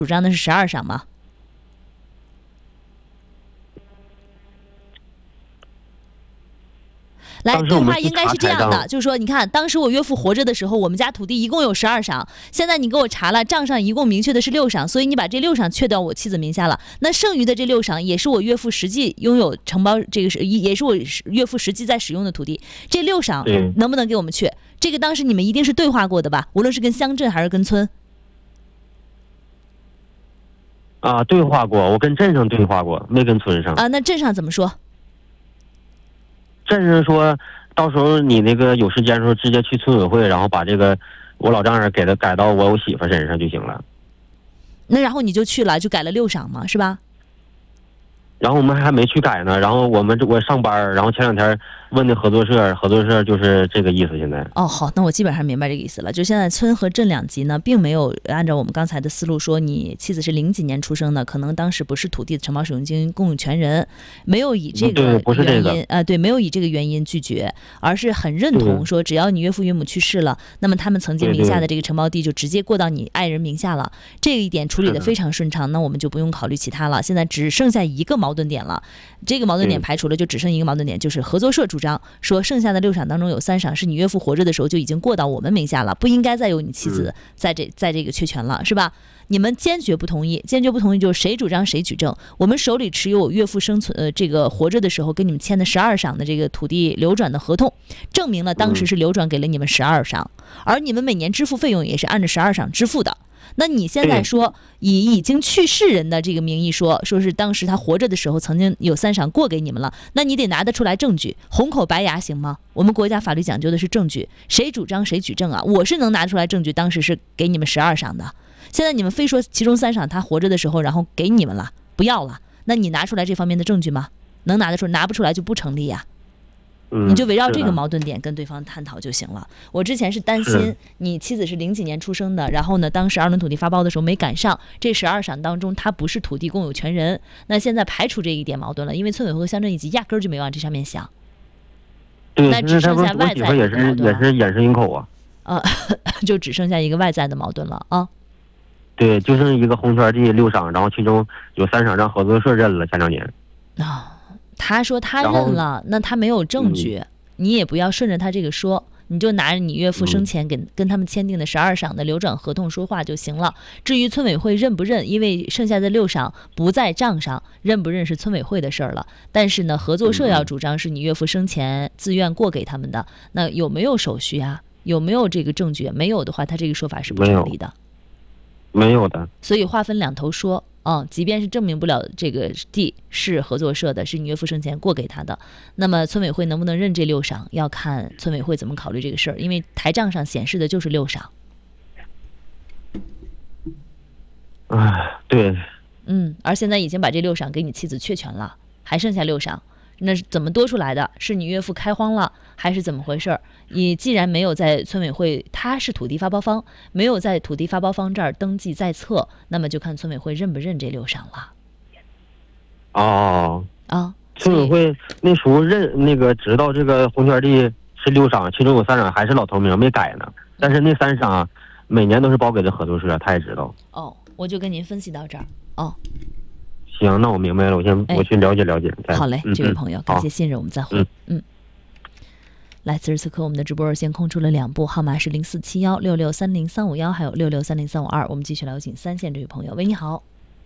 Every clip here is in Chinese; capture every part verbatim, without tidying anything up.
主张的是十二赏吗？来，对话应该是这样的，就是说，你看，当时我岳父活着的时候，我们家土地一共有十二赏，现在你给我查了，账上一共明确的是六赏，所以你把这六赏确到我妻子名下了。那剩余的这六赏也是我岳父实际拥有承包，这个是也是我岳父实际在使用的土地。这六赏能不能给我们确？这个当时你们一定是对话过的吧？无论是跟乡镇还是跟村。 啊，对话过，我跟镇上对话过，没跟村上。 啊，那镇上怎么说？ 镇上说，到时候你那个有时间的时候，直接去村委会，然后把这个我老丈人给他改到我我媳妇身上就行了。 那然后你就去了，就改了六赏嘛，是吧？ 然后我们还没去改呢，然后我们我上班，然后前两天问的合作社，合作社就是这个意思。现在哦，好，那我基本上明白这个意思了。就现在村和镇两级呢，并没有按照我们刚才的思路说，你妻子是零几年出生的，可能当时不是土地的承包使用经营共有权人，没有以这个原因啊、呃，对，没有以这个原因拒绝，而是很认同说，只要你岳父岳母去世了，那么他们曾经名下的这个承包地就直接过到你爱人名下了。这一点处理的非常顺畅，那我们就不用考虑其他了。现在只剩下一个矛盾点了。这个矛盾点排除了，就只剩一个矛盾点，就是合作社主张说，剩下的六赏当中有三赏是你岳父活着的时候就已经过到我们名下了，不应该再有你妻子在这在这个确权了，是吧？你们坚决不同意，坚决不同意就是谁主张谁举证。我们手里持有我岳父生存呃这个活着的时候跟你们签的十二赏的这个土地流转的合同，证明了当时是流转给了你们十二赏，而你们每年支付费用也是按照十二赏支付的。那你现在说以已经去世人的这个名义说，说是当时他活着的时候曾经有三赏过给你们了，那你得拿得出来证据，红口白牙行吗？我们国家法律讲究的是证据，谁主张谁举证啊？我是能拿出来证据，当时是给你们十二赏的，现在你们非说其中三赏他活着的时候然后给你们了，不要了，那你拿出来这方面的证据吗？能拿得出，拿不出来就不成立呀、啊。你就围绕这个矛盾点跟对方探讨就行了。我之前是担心你妻子是零几年出生的，然后呢，当时二轮土地发包的时候没赶上，这十二赏当中他不是土地共有权人。那现在排除这一点矛盾了，因为村委会和乡镇一级压根儿就没往这上面想。 对， 那只剩下外在的也是也是掩饰营口啊。 啊，就只剩下一个外在的矛盾了啊。 对，就剩一个红圈地六赏，然后其中有三赏让合作社认了，前两年。 啊。他说他认了，那他没有证据、嗯、你也不要顺着他这个说，你就拿着你岳父生前跟、嗯、跟他们签订的十二赏的流转合同说话就行了。至于村委会认不认，因为剩下的六赏不在账上，认不认是村委会的事儿了。但是呢，合作社要主张是你岳父生前自愿过给他们的，那有没有手续啊？有没有这个证据？没有的话，他这个说法是不成立的。 没有的。 所以话分两头说。嗯，即便是证明不了这个地是合作社的，是你岳父生前过给他的，那么村委会能不能认这六赏，要看村委会怎么考虑这个事儿，因为台账上显示的就是六赏。 啊，对。 嗯，而现在已经把这六赏给你妻子确权了，还剩下六赏，那是怎么多出来的？是你岳父开荒了，还是怎么回事？你既然没有在村委会，他是土地发包方，没有在土地发包方这儿登记在册，那么就看村委会认不认这六赏了。 哦啊， 村委会那时候认那个知道这个红圈地是六赏，其中有三赏还是老头名没改呢，但是那三赏每年都是包给的合作社，他也知道。 哦，我就跟您分析到这儿。哦。 行，那我明白了，我先、哎、我去了解了解。 好嘞， 嗯、 这位朋友，感谢信任，我们再会。嗯。嗯来，此时此刻，我们的直播热线空出了两部，号码是零四七幺六六三零三五幺，还有六六三零三五二。我们继续来有请三线这位朋友。喂，你好，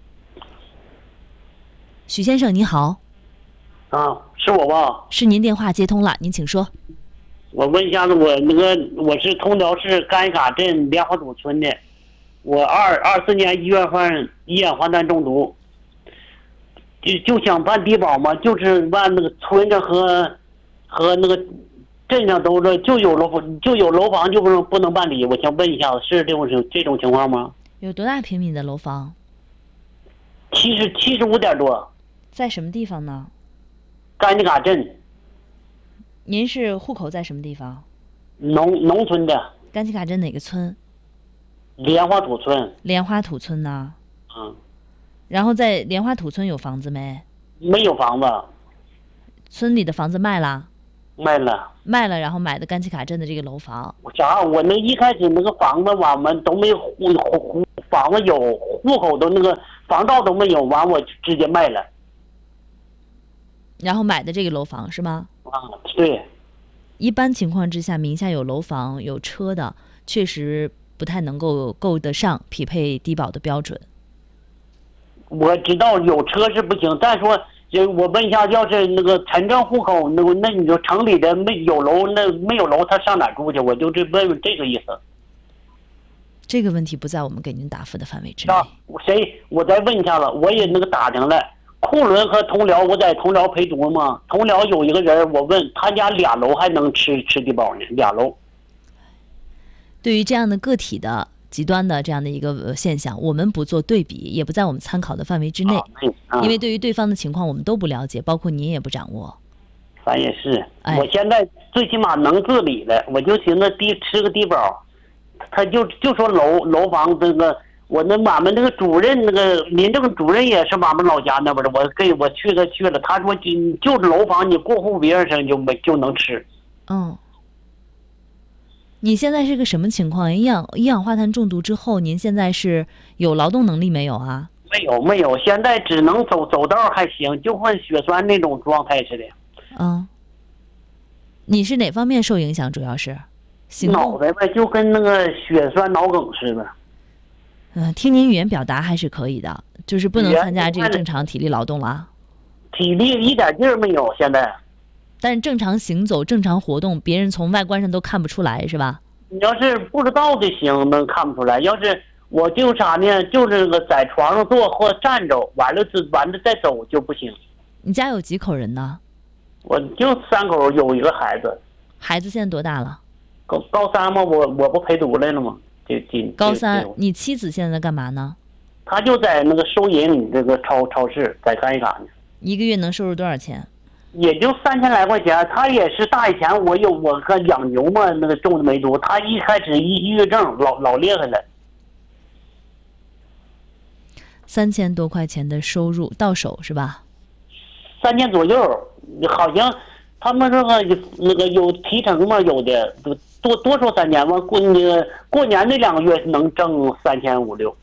许先生，你好。 啊，是我吧？ 是您，电话接通了，您请说。 我问一下子，我那个我是通辽市甘卡镇莲花土村的，我二二四年一月份一氧化碳中毒，就就想办低保嘛，就是办那个村子和和那个。镇上都是就有楼房，就有楼房就不能不能办理。我想问一下子，是这种这种情况吗？ 有多大平米的楼房？ 七十七十五点多。 在什么地方呢？ 甘家镇。 您是户口在什么地方？ 农农村的。 甘家镇哪个村？ 莲花土村。 莲花土村呢？ 嗯。 然后在莲花土村有房子没？ 没有房子。 村里的房子卖了？ 卖了， 卖了，然后买的甘旗卡镇的这个楼房。 啥？我那一开始那个房子我们都没户户房子有，户口都那个房照都没有，完我直接卖了。 然后买的这个楼房是吗？ 啊，对。 一般情况之下，名下有楼房有车的，确实不太能够够得上匹配低保的标准。 我知道有车是不行，但说就我问一下，要是那个城镇户口，那那你就城里的没有楼，那没有楼，他上哪住去？我就这问问这个意思。 这个问题不在我们给您答复的范围之内。 啊，谁？我再问一下了，我也那个打听了。库伦和同僚，我在同僚陪读嘛。同僚有一个人，我问他家俩楼还能吃吃低保呢，俩楼。 对于这样的个体的极端的这样的一个现象，我们不做对比，也不在我们参考的范围之内， 啊、 因为对于对方的情况我们都不了解，包括您也不掌握。 咱也是， 哎、 我现在最起码能自理了，我就寻思低吃个低保，他就就说楼楼房这个。我那俺们那个主任，那个民政主任也是俺们老家那边的，我给我去他去了，他说就就是楼房，你过户别人身就没就能吃。 嗯，你现在是个什么情况？一氧一氧化碳中毒之后，您现在是有劳动能力没有啊？ 没有没有，现在只能走走道还行，就和血栓那种状态似的。 嗯，你是哪方面受影响？主要是脑袋呗，就跟那个血栓脑梗似的。 嗯，听您语言表达还是可以的，就是不能参加这个正常体力劳动了。 体力一点劲儿没有，现在。 但是正常行走、正常活动，别人从外观上都看不出来，是吧？ 你要是不知道的行，能看不出来。要是我就啥呢，就是个在床上坐或站着，完了之完了再走就不行。 你家有几口人呢？ 我就三口，有一个孩子。 孩子现在多大了？ 高高三嘛，我我不陪读来了吗？ 高三，你妻子现在在干嘛呢？ 他就在那个收银这个超超市在干一干呢。 一个月能收入多少钱？ 也就三千来块钱。他也是大以前我有我和养牛嘛，那个种的梅毒，他一开始抑抑郁症老老厉害了。 三千多块钱的收入到手是吧？ 三千左右，好像他们这个那个有提成嘛，有的多多说三千吧，过那个过年那两个月能挣三千五六。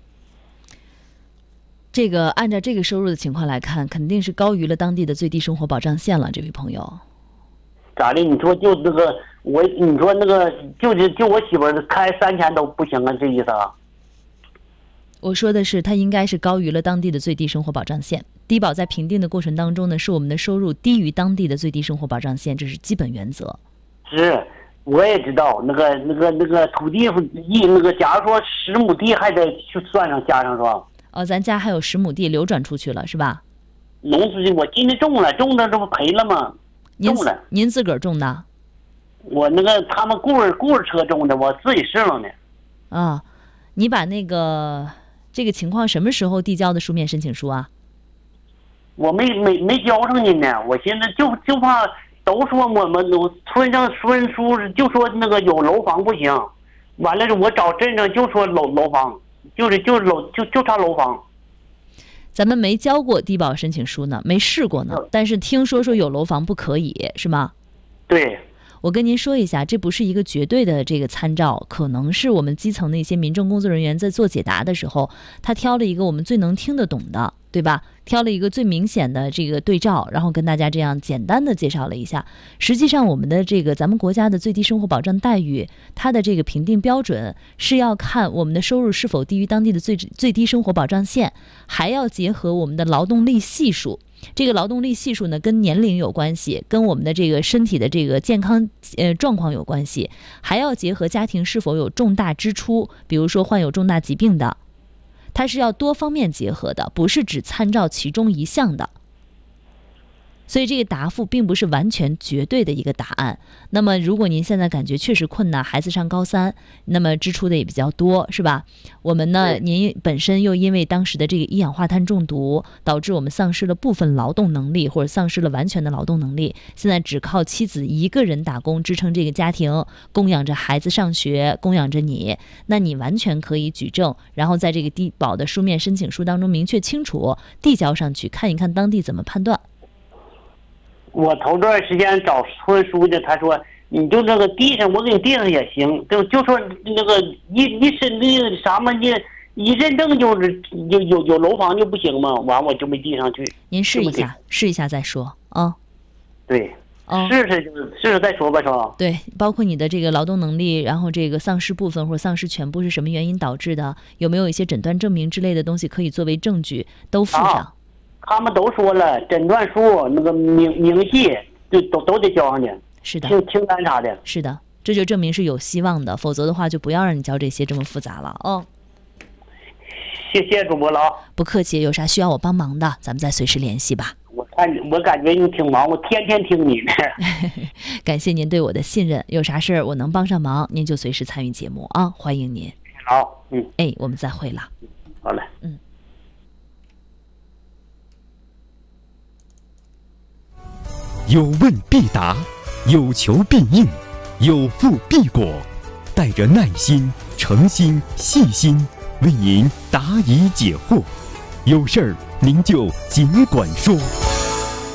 这个按照这个收入的情况来看，肯定是高于了当地的最低生活保障线了，这位朋友。 咋的？你说就那个我，你说那个就是就我媳妇儿开三千都不行啊，这意思啊？ 我说的是，它应该是高于了当地的最低生活保障线。低保在评定的过程当中呢，是我们的收入低于当地的最低生活保障线，这是基本原则。 是，我也知道，那个那个那个土地一那个，假如说十亩地还得去算上加上是吧？ 哦，咱家还有十亩地流转出去了是吧？ 农出去，我今天种了，种了这不赔了吗？ 您种了， 您自个儿种的？ 我那个他们雇人雇人车种的，我自己试了呢。 啊，你把那个这个情况什么时候递交的书面申请书啊？ 我没没没交上去呢，我现在就就怕都说我们村上村书就说那个有楼房不行，完了我找镇上就说楼楼房，就是就是楼就就差楼房。 咱们没交过低保申请书呢，没试过呢，但是听说说有楼房不可以，是吗？ 对。 我跟您说一下，这不是一个绝对的这个参照，可能是我们基层的一些民政工作人员在做解答的时候，他挑了一个我们最能听得懂的，对吧？挑了一个最明显的这个对照，然后跟大家这样简单的介绍了一下。实际上我们的这个咱们国家的最低生活保障待遇，它的这个评定标准是要看我们的收入是否低于当地的最最低生活保障线，还要结合我们的劳动力系数。这个劳动力系数呢，跟年龄有关系，跟我们的这个身体的这个健康呃状况有关系，还要结合家庭是否有重大支出，比如说患有重大疾病的，它是要多方面结合的，不是只参照其中一项的。所以这个答复并不是完全绝对的一个答案。那么如果您现在感觉确实困难，孩子上高三，那么支出的也比较多，是吧？我们呢，您本身又因为当时的这个一氧化碳中毒，导致我们丧失了部分劳动能力，或者丧失了完全的劳动能力，现在只靠妻子一个人打工支撑这个家庭，供养着孩子上学，供养着你，那你完全可以举证，然后在这个低保的书面申请书当中明确清楚递交上去，看一看当地怎么判断。 我头段时间找村书记，他说你就那个递上，我给你递上也行，就就说那个一一审那个啥嘛，你一认证就是有有有楼房就不行吗？完我就没递上去。 您试一下，试一下再说啊。 对， 哦， 试试就是试试再说吧，是吧？ 对，包括你的这个劳动能力，然后这个丧失部分或者丧失全部是什么原因导致的？有没有一些诊断证明之类的东西可以作为证据，都附上。啊、 他们都说了，诊断书那个明明细就都都得交上去。 是的， 清清单啥的。 是的，这就证明是有希望的，否则的话就不要让你交这些这么复杂了哦。 谢谢主播了啊！ 不客气，有啥需要我帮忙的，咱们再随时联系吧。 我看我感觉你挺忙，我天天听你的。 感谢您对我的信任，有啥事儿我能帮上忙，您就随时参与节目啊，欢迎您。 好，嗯， 哎，我们再会了。 好嘞， 嗯。 有问必答，有求必应，有付必果，带着耐心、诚心、细心，为您答疑解惑。有事儿您就尽管说。